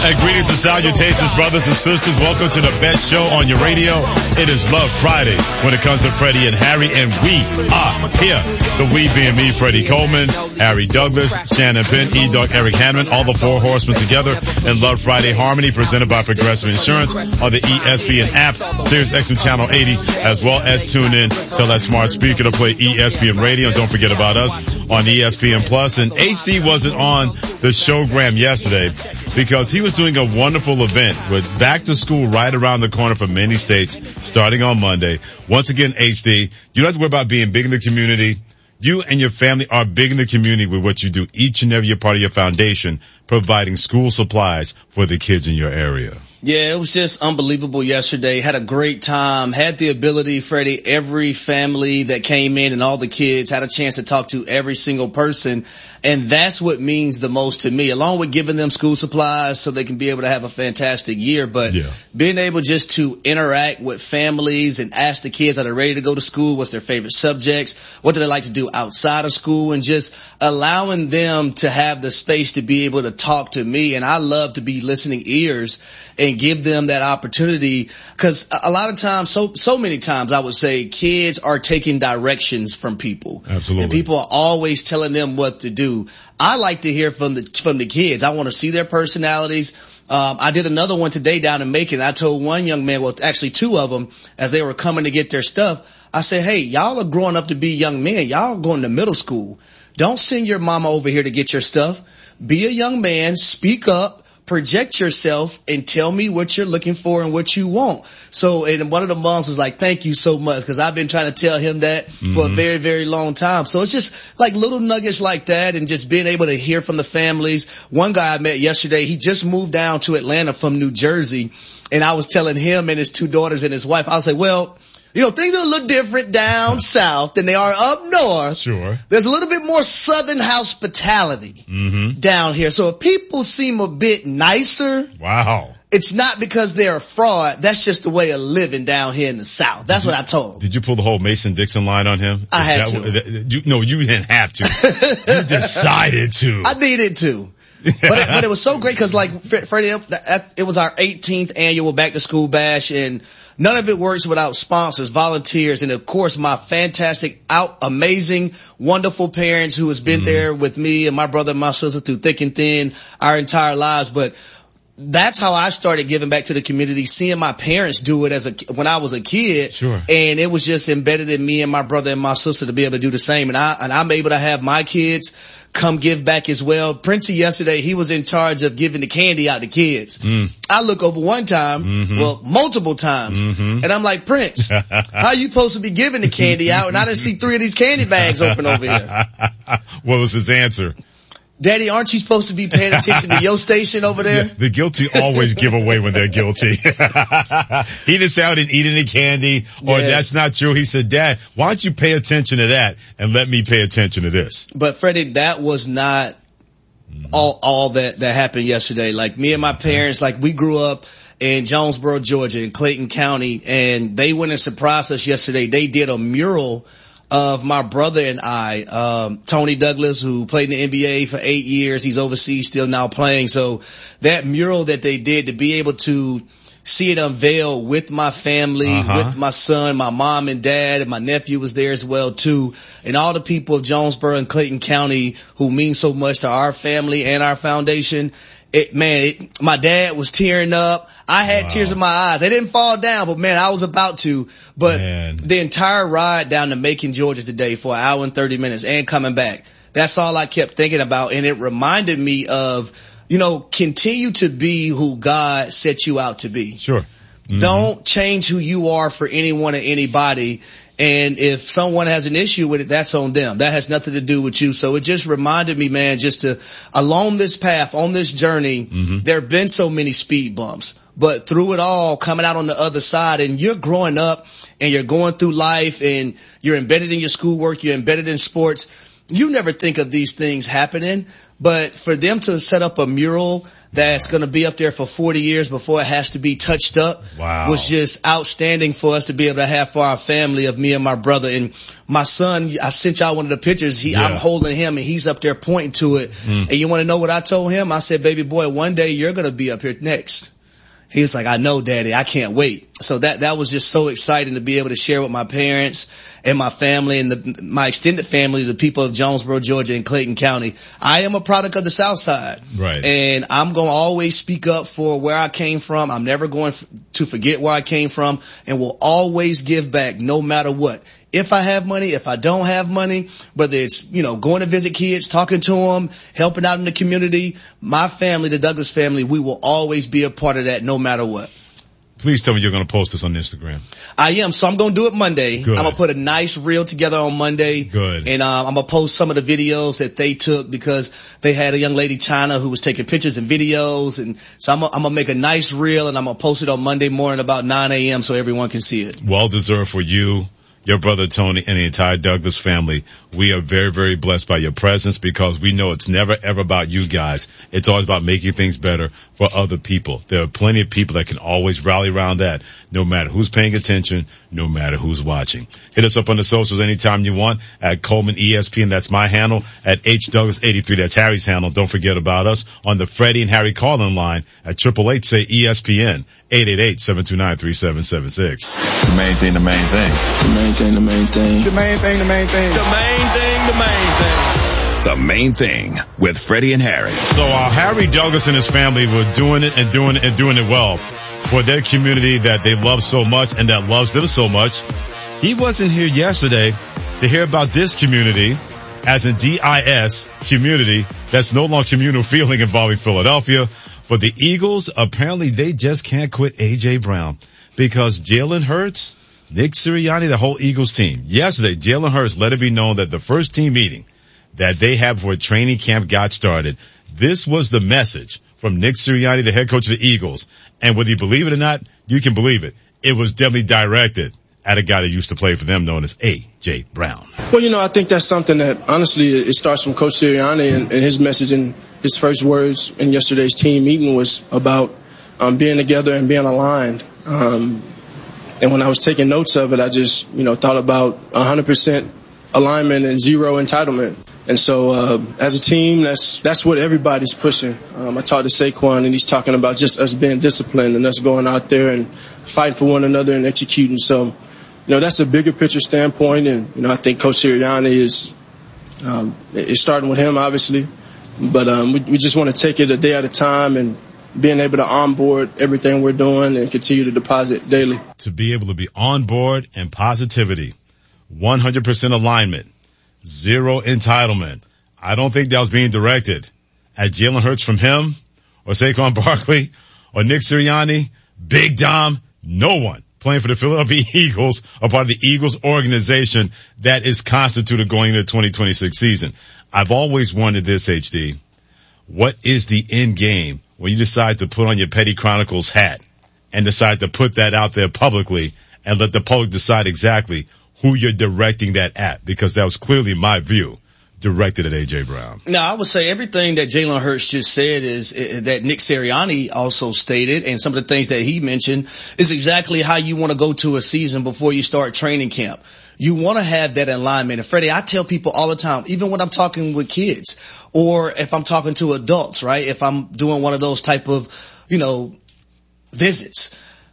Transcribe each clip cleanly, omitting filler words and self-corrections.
And greetings and salutations, brothers and sisters. Welcome to the best show on your radio. It is Love Friday when it comes to Freddie and Harry, and we are here. The we being me, Freddie Coleman, Harry Douglas, Shannon Penn, E-Dog, Eric Hanman, all the four horsemen together in Love Friday Harmony, presented by Progressive Insurance on the ESPN app, Sirius XM Channel 80, as well as tune in to that smart speaker to play ESPN Radio. And don't forget about us on ESPN Plus. And HD wasn't on the showgram yesterday because he was doing a wonderful event with back to school right around the corner for many states starting on Monday. Once again, HD, you don't have to worry about being big in the community. You and your family are big in the community with what you do each and every year, part of your foundation, providing school supplies for the kids in your area. Yeah, it was just unbelievable yesterday. Had a great time. Had the ability, Freddie, every family that came in and all the kids had a chance to talk to every single person. And that's what means the most to me, along with giving them school supplies so they can be able to have a fantastic year. But being able just to interact with families and ask the kids, are they ready to go to school? What's their favorite subjects? What do they like to do outside of school? And just allowing them to have the space to be able to talk to me. And I love to be listening ears and give them that opportunity, because a lot of times, so many times I would say kids are taking directions from people. Absolutely. And people are always telling them what to do. I like to hear from the kids. I want to see their personalities. I did another one today down in Macon. I told one young man, well, actually two of them, as they were coming to get their stuff, I said, hey, y'all are growing up to be young men. Y'all going to middle school. Don't send your mama over here to get your stuff. Be a young man, speak up, project yourself, and tell me what you're looking for and what you want. So, and one of the moms was like, thank you so much, because I've been trying to tell him that for a very, very long time. So it's just like little nuggets like that, and just being able to hear from the families. One guy I met yesterday, he just moved down to Atlanta from New Jersey, and I was telling him and his two daughters and his wife, I was like, well, you know, things are a little different down south than they are up north. Sure. There's a little bit more southern hospitality down here. So if people seem a bit nicer, wow, it's not because they're a fraud. That's just the way of living down here in the south. That's what I told. Did you pull the whole Mason-Dixon line on him? I had to. No, you didn't have to. You decided to. I needed to. But it was so great because, like, Freddie, it was our 18th annual back to school bash, and none of it works without sponsors, volunteers, and of course my fantastic, amazing, wonderful parents who has been there with me and my brother and my sister through thick and thin our entire lives. But that's how I started giving back to the community, seeing my parents do it when I was a kid. Sure. And it was just embedded in me and my brother and my sister to be able to do the same. And I'm able to have my kids come give back as well. Princey yesterday, he was in charge of giving the candy out to kids. I look over one time, well, multiple times, and I'm like, Prince, how you supposed to be giving the candy out? And I didn't see 3 of these candy bags open over here. What was his answer? Daddy, aren't you supposed to be paying attention to your station over there? Yeah, the guilty always give away when they're guilty. He didn't say I didn't eat any candy, or that's not true. He said, Dad, why don't you pay attention to that and let me pay attention to this? But Freddie, that was not all that happened yesterday. Like me and my parents, like we grew up in Jonesboro, Georgia, in Clayton County, and they went and surprised us yesterday. They did a mural of my brother and I, Tony Douglas, who played in the NBA for 8 years. He's overseas still now playing. So that mural that they did, to be able to see it unveiled with my family, with my son, my mom and dad, and my nephew was there as well too, and all the people of Jonesboro and Clayton County who mean so much to our family and our foundation. My dad was tearing up. I had tears in my eyes. They didn't fall down, but man, I was about to. But the entire ride down to Macon, Georgia today for an hour and 30 minutes and coming back, that's all I kept thinking about. And it reminded me of, you know, continue to be who God set you out to be. Sure. Don't change who you are for anyone or anybody. And if someone has an issue with it, that's on them. That has nothing to do with you. So it just reminded me, man, just to, along this path, on this journey, there have been so many speed bumps. But through it all, coming out on the other side, and you're growing up and you're going through life and you're embedded in your schoolwork, you're embedded in sports, you never think of these things happening, but for them to set up a mural that's going to be up there for 40 years before it has to be touched up was just outstanding for us to be able to have for our family of me and my brother. And my son, I sent y'all one of the pictures. I'm holding him and he's up there pointing to it. And you want to know what I told him? I said, baby boy, one day you're going to be up here next. He was like, I know, Daddy. I can't wait. So that was just so exciting to be able to share with my parents and my family and my extended family, the people of Jonesboro, Georgia and Clayton County. I am a product of the South Side. Right. And I'm going to always speak up for where I came from. I'm never going to forget where I came from, and will always give back no matter what. If I have money, if I don't have money, whether it's, going to visit kids, talking to them, helping out in the community, my family, the Douglas family, we will always be a part of that no matter what. Please tell me you're going to post this on Instagram. I am. So I'm going to do it Monday. Good. I'm going to put a nice reel together on Monday. Good. And I'm going to post some of the videos that they took, because they had a young lady, China, who was taking pictures and videos. And so I'm going to make a nice reel, and I'm going to post it on Monday morning about 9 a.m. so everyone can see it. Well deserved for you, your brother Tony, and the entire Douglas family. We are very, very blessed by your presence, because we know it's never, ever about you guys. It's always about making things better for other people. There are plenty of people that can always rally around that, no matter who's paying attention, no matter who's watching. Hit us up on the socials anytime you want at Coleman ESPN. That's my handle. At HDouglas83. That's Harry's handle. Don't forget about us on the Freddie and Harry call-in line at 888 say ESPN. 888-729-3776. The main thing, the main thing. The main thing, the main thing. The main thing, the main thing. The main thing, the main thing. The Main Thing with Freddie and Harry. So Harry Douglas and his family were doing it well for their community that they love so much and that loves them so much. He wasn't here yesterday to hear about this community, as in DIS community, that's no longer communal feeling involving Philadelphia. But the Eagles, apparently they just can't quit A.J. Brown, because Jalen Hurts, Nick Sirianni, the whole Eagles team. Yesterday, Jalen Hurts let it be known that the first team meeting that they had before training camp got started, this was the message from Nick Sirianni, the head coach of the Eagles. And whether you believe it or not, you can believe it. It was definitely directed at a guy that used to play for them, known as A.J. Brown. Well, I think that's something that, honestly, it starts from Coach Sirianni, and his message in his first words in yesterday's team meeting was about being together and being aligned. And when I was taking notes of it, I just, thought about 100% alignment and zero entitlement. And so as a team, that's what everybody's pushing. I talked to Saquon, and he's talking about just us being disciplined and us going out there and fighting for one another and executing. So, that's a bigger picture standpoint. And, I think Coach Sirianni is starting with him, obviously. But we just want to take it a day at a time and being able to onboard everything we're doing and continue to deposit daily. To be able to be on board and positivity, 100% alignment, zero entitlement. I don't think that was being directed at Jalen Hurts from him or Saquon Barkley or Nick Sirianni, Big Dom, no one playing for the Philadelphia Eagles, a part of the Eagles organization that is constituted going into the 2026 season. I've always wondered this, HD. What is the end game when you decide to put on your Petty Chronicles hat and decide to put that out there publicly and let the public decide exactly who you're directing that at? Because that was clearly my view, directed at A.J. Brown. Now, I would say everything that Jalen Hurts just said is that Nick Sirianni also stated, and some of the things that he mentioned is exactly how you want to go to a season before you start training camp. You want to have that alignment. And Freddie, I tell people all the time, even when I'm talking with kids or if I'm talking to adults, right? If I'm doing one of those type of, visits,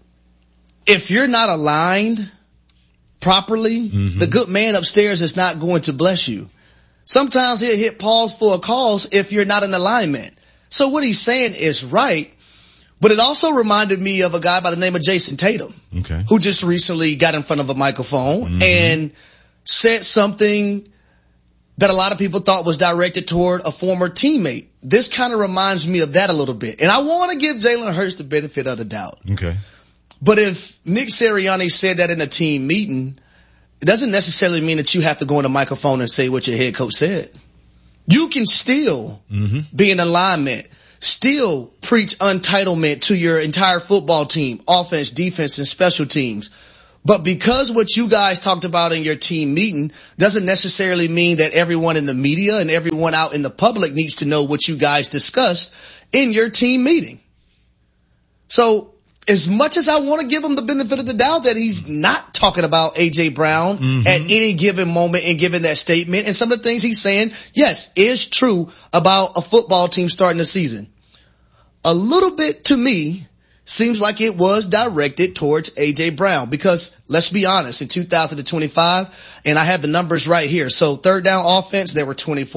if you're not aligned properly, the good man upstairs is not going to bless you. Sometimes he'll hit pause for a cause if you're not in alignment. So what he's saying is right. But it also reminded me of a guy by the name of Jason Tatum, who just recently got in front of a microphone and said something that a lot of people thought was directed toward a former teammate. This kind of reminds me of that a little bit. And I want to give Jalen Hurts the benefit of the doubt. Okay. But if Nick Sirianni said that in a team meeting, it doesn't necessarily mean that you have to go on a microphone and say what your head coach said. You can still be in alignment, still preach entitlement to your entire football team, offense, defense, and special teams. But because what you guys talked about in your team meeting doesn't necessarily mean that everyone in the media and everyone out in the public needs to know what you guys discussed in your team meeting. So as much as I want to give him the benefit of the doubt that he's not talking about A.J. Brown at any given moment and giving that statement, and some of the things he's saying, yes, is true about a football team starting the season. A little bit to me seems like it was directed towards A.J. Brown because let's be honest, in 2025, and I have the numbers right here. So third down offense, they were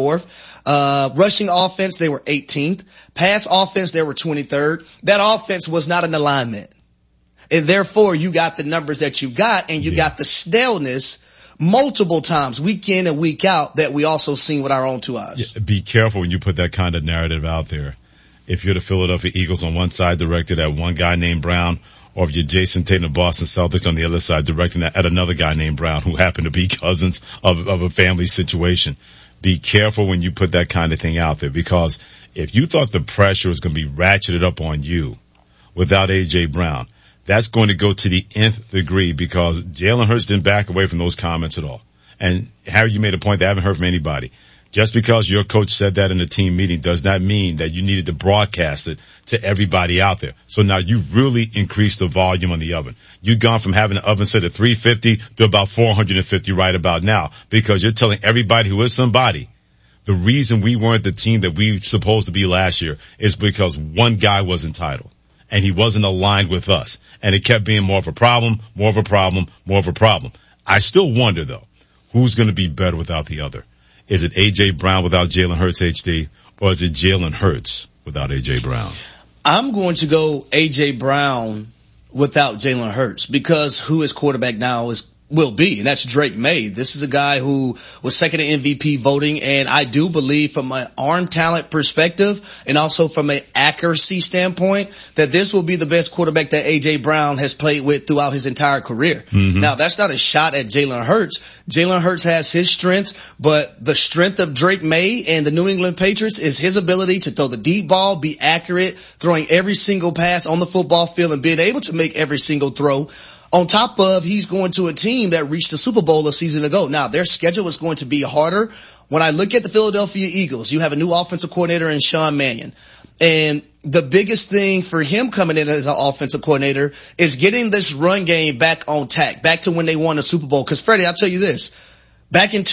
24th. Rushing offense, they were 18th. Pass offense, they were 23rd. That offense was not an alignment. And therefore, you got the numbers that you got, and you got the staleness multiple times, week in and week out, that we also seen with our own two eyes. Yeah, be careful when you put that kind of narrative out there. If you're the Philadelphia Eagles on one side directed at one guy named Brown, or if you're Jason Tatum of Boston Celtics on the other side directing that at another guy named Brown who happen to be cousins of a family situation. Be careful when you put that kind of thing out there, because if you thought the pressure was going to be ratcheted up on you without A.J. Brown, that's going to go to the nth degree, because Jalen Hurts didn't back away from those comments at all. And Harry, you made a point that I haven't heard from anybody. Just because your coach said that in a team meeting does not mean that you needed to broadcast it to everybody out there. So now you've really increased the volume on the oven. You've gone from having an oven set at 350 to about 450 right about now, because you're telling everybody who is somebody the reason we weren't the team that we supposed to be last year is because one guy was entitled and he wasn't aligned with us. And it kept being more of a problem, more of a problem, more of a problem. I still wonder though, who's going to be better without the other? Is it A.J. Brown without Jalen Hurts, HD, or is it Jalen Hurts without A.J. Brown? I'm going to go A.J. Brown without Jalen Hurts, because who his quarterback now will be, and that's Drake May. This is a guy who was second in MVP voting, and I do believe from an arm talent perspective and also from an accuracy standpoint that this will be the best quarterback that A.J. Brown has played with throughout his entire career. Now, that's not a shot at Jalen Hurts. Jalen Hurts has his strengths, but the strength of Drake May and the New England Patriots is his ability to throw the deep ball, be accurate, throwing every single pass on the football field and being able to make every single throw. On top of, he's going to a team that reached the Super Bowl a season ago. Now, their schedule is going to be harder. When I look at the Philadelphia Eagles, you have a new offensive coordinator in Sean Mannion. And the biggest thing for him coming in as an offensive coordinator is getting this run game back on track, back to when they won the Super Bowl. Because, Freddie, I'll tell you this. Back in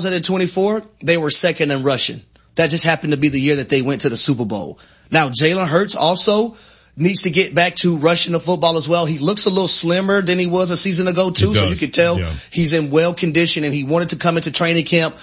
2024, they were second in rushing. That just happened to be the year that they went to the Super Bowl. Now, Jalen Hurts also needs to get back to rushing the football as well. He looks a little slimmer than he was a season ago too, so you can tell he's in well condition, and he wanted to come into training camp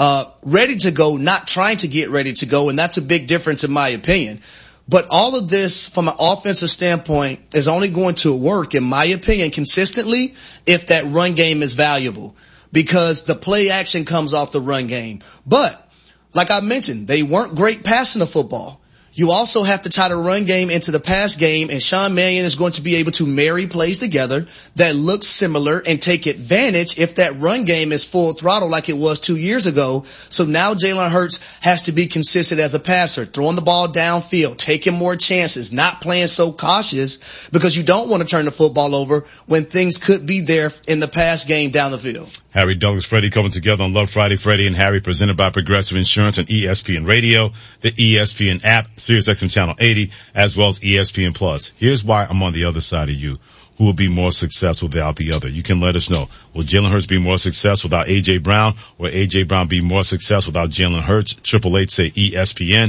ready to go, not trying to get ready to go, and that's a big difference in my opinion. But all of this from an offensive standpoint is only going to work, in my opinion, consistently if that run game is valuable, because the play action comes off the run game. But like I mentioned, they weren't great passing the football. You also have to tie the run game into the pass game, and Sean Mannion is going to be able to marry plays together that look similar and take advantage if that run game is full throttle like it was 2 years ago. So now Jalen Hurts has to be consistent as a passer, throwing the ball downfield, taking more chances, not playing so cautious, because you don't want to turn the football over when things could be there in the pass game down the field. Harry Douglas, Freddie coming together on Love Friday. Freddie and Harry, presented by Progressive Insurance on ESPN Radio, the ESPN app, SiriusXM Channel 80, as well as ESPN Plus. Here's why I'm on the other side of you. Who will be more successful without the other? You can let us know. Will Jalen Hurts be more successful without A.J. Brown, or A.J. Brown be more successful without Jalen Hurts? 888 say ESPN,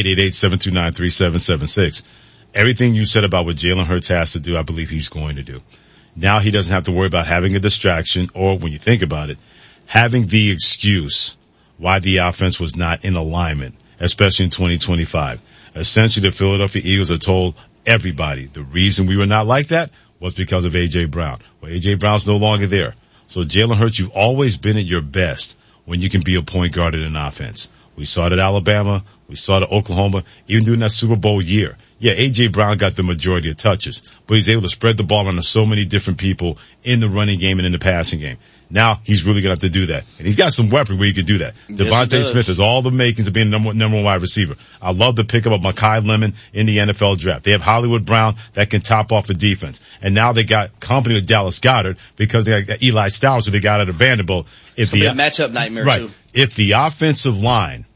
888-729-3776. Everything you said about what Jalen Hurts has to do, I believe he's going to do. Now he doesn't have to worry about having a distraction, or when you think about it, having the excuse why the offense was not in alignment, especially in 2025. Essentially, the Philadelphia Eagles are told everybody the reason we were not like that was because of A.J. Brown. Well, A.J. Brown's no longer there. So Jalen Hurts, you've always been at your best when you can be a point guard in an offense. We saw it at Alabama. We saw it at Oklahoma. Even during that Super Bowl year, Yeah, A.J. Brown got the majority of touches, but he's able to spread the ball onto so many different people in the running game and in the passing game. Now he's really going to have to do that. And he's got some weapons where he can do that. Yes, Devontae Smith has all the makings of being number one wide receiver. I love the pickup of Mekhi Lemon in the NFL draft. They have Hollywood Brown that can top off the defense. And now they got company with Dallas Goedert because they got Eli Stowers who they got out of Vanderbilt. It's going to be a matchup nightmare too. If the offensive line